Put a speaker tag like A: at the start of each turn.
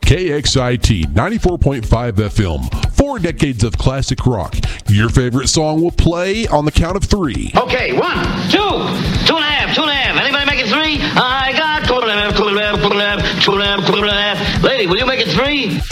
A: KXIT 94.5 FM. 4 decades of classic rock. Your favorite song will play on the count of 3.
B: Okay, 1, 2, 2.5. Anybody make it 3? I got 2.5. Lady, will you make it 3?